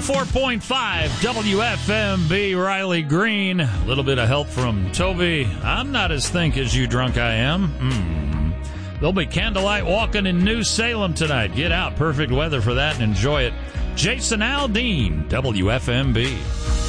104.5 WFMB, Riley Green. A little bit of help from Toby. I'm not as think as you drunk I am. There'll be candlelight walking in New Salem tonight. Get out. Perfect weather for that and enjoy it. Jason Aldean, WFMB.